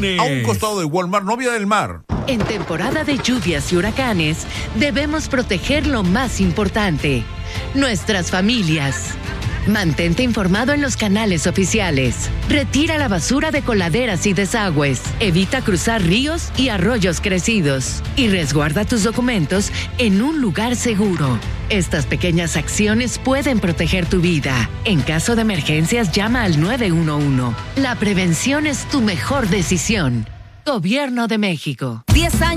Soluciones. A un costado de Walmart, Novia del Mar. En temporada de lluvias y huracanes, debemos proteger lo más importante, nuestras familias. Mantente informado en los canales oficiales. Retira la basura de coladeras y desagües. Evita cruzar ríos y arroyos crecidos. Y resguarda tus documentos en un lugar seguro. Estas pequeñas acciones pueden proteger tu vida. En caso de emergencias, llama al 911. La prevención es tu mejor decisión. Gobierno de México. 10 años.